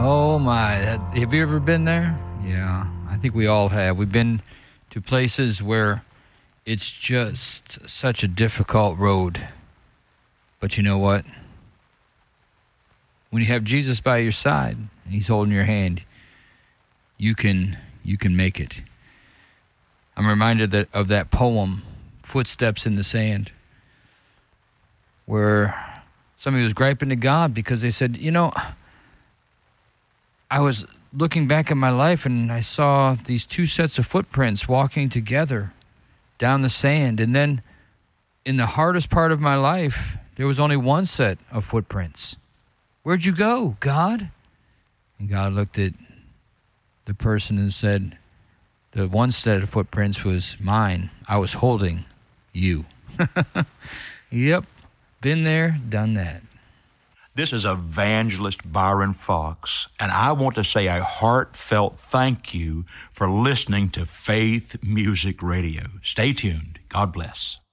Oh, my. Have you ever been there? Yeah, I think we all have. We've been to places where it's just such a difficult road. But you know what? When you have Jesus by your side and he's holding your hand, you can make it. I'm reminded of that poem, Footsteps in the Sand, where somebody was griping to God because they said, I was looking back at my life and I saw these two sets of footprints walking together down the sand. And then in the hardest part of my life, there was only one set of footprints. Where'd you go, God? And God looked at the person and said, the one set of footprints was mine. I was holding you. Yep, been there, done that. This is Evangelist Byron Fox, and I want to say a heartfelt thank you for listening to Faith Music Radio. Stay tuned. God bless.